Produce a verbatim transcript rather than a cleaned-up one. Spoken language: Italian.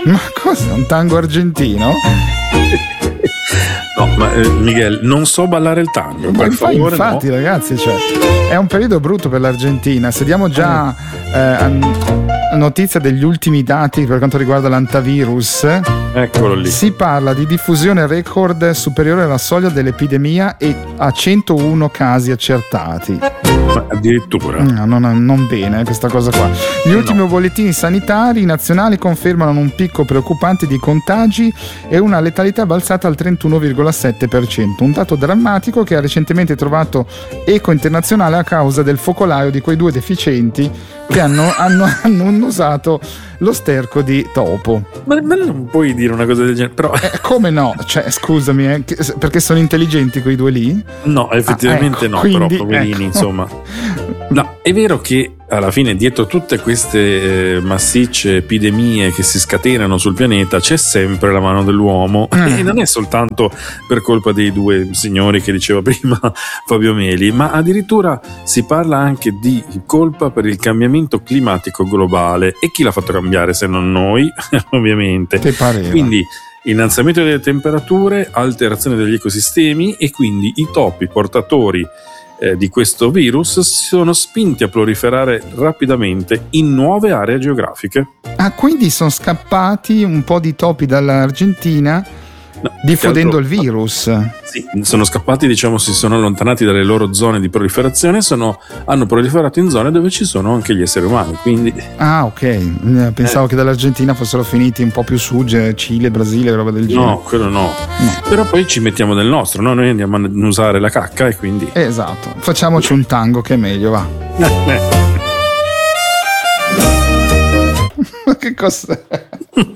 Ma cosa? Un tango argentino? No, ma eh, Miguel, non so ballare il tango. Ma Per infatti, favore, infatti no. ragazzi, cioè, è un periodo brutto per l'Argentina. Se diamo già eh, notizia degli ultimi dati per quanto riguarda l'antivirus, Eccolo lì. si parla di diffusione record superiore alla soglia dell'epidemia e a centouno casi accertati. Ma addirittura. No, non, non bene questa cosa qua. Gli ultimi No. bollettini sanitari nazionali confermano un picco preoccupante di contagi e una letalità balzata al trentuno virgola sette per cento, un dato drammatico che ha recentemente trovato eco internazionale a causa del focolaio di quei due deficienti che hanno, hanno, hanno usato lo sterco di topo. Ma, ma non puoi dire una cosa del genere, però. Eh, come no? Cioè, scusami, eh, che- perché sono intelligenti quei due lì? No, effettivamente Ah, ecco, no, quindi, però poverini, ecco. insomma. No, è vero che alla fine dietro tutte queste eh, massicce epidemie che si scatenano sul pianeta c'è sempre la mano dell'uomo Mm. e non è soltanto per colpa dei due signori che diceva prima Fabio Meli, ma addirittura si parla anche di colpa per il cambiamento climatico globale. E chi l'ha fatto cambiare se non noi? Ovviamente. Che pareva. Quindi innalzamento delle temperature, alterazione degli ecosistemi e quindi i topi portatori eh, di questo virus sono spinti a proliferare rapidamente in nuove aree geografiche. Ah, quindi sono scappati un po' di topi dall'Argentina No, diffondendo il che altro- virus. Sì, sono scappati, diciamo, si sono allontanati dalle loro zone di proliferazione, sono, hanno proliferato in zone dove ci sono anche gli esseri umani, quindi Ah, ok. Eh, Pensavo Eh. che dall'Argentina fossero finiti un po' più su, ge- Cile, Brasile, roba del genere. no, quello no. Però poi ci mettiamo del nostro, no? Noi andiamo a usare la cacca e quindi Esatto. Facciamoci un tango che è meglio, va. Eh, Che cos'è?